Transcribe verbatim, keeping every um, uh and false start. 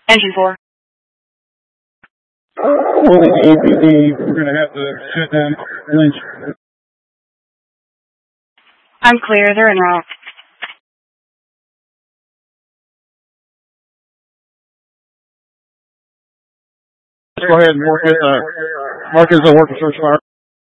Engine four. Well, A P D, we're going to have to shut down Lynch. I'm clear. They're en route. Go ahead and mark it, uh, mark it as a working search fire.